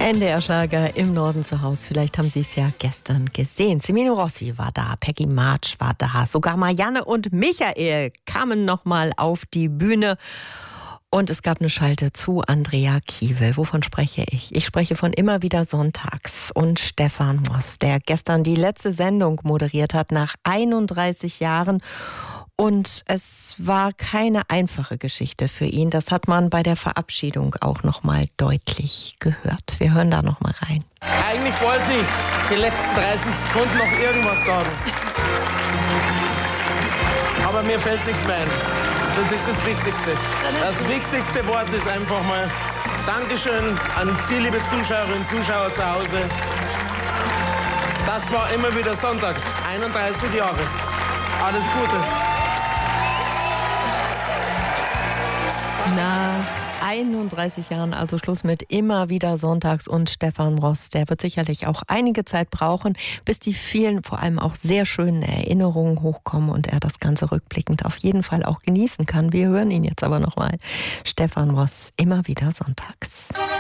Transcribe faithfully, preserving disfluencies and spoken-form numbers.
N D R-Schlager im Norden zu Hause. Vielleicht haben Sie es ja gestern gesehen. Semino Rossi war da, Peggy March war da, sogar Marianne und Michael kamen nochmal auf die Bühne. Und es gab eine Schalte zu Andrea Kiewel. Wovon spreche ich? Ich spreche von Immer wieder sonntags und Stefan Moss, der gestern die letzte Sendung moderiert hat nach einunddreißig Jahren. Und es war keine einfache Geschichte für ihn. Das hat man bei der Verabschiedung auch noch mal deutlich gehört. Wir hören da noch mal rein. Eigentlich wollte ich die letzten dreißig Sekunden noch irgendwas sagen. Aber mir fällt nichts mehr ein. Das ist das Wichtigste. Das wichtigste Wort ist einfach mal Dankeschön an Sie, liebe Zuschauerinnen und Zuschauer zu Hause. Das war Immer wieder sonntags. einunddreißig Jahre. Alles Gute. Nach einunddreißig Jahren, also Schluss mit Immer wieder sonntags, und Stefan Moss, der wird sicherlich auch einige Zeit brauchen, bis die vielen, vor allem auch sehr schönen Erinnerungen hochkommen und er das Ganze rückblickend auf jeden Fall auch genießen kann. Wir hören ihn jetzt aber nochmal. Stefan Moss, Immer wieder sonntags.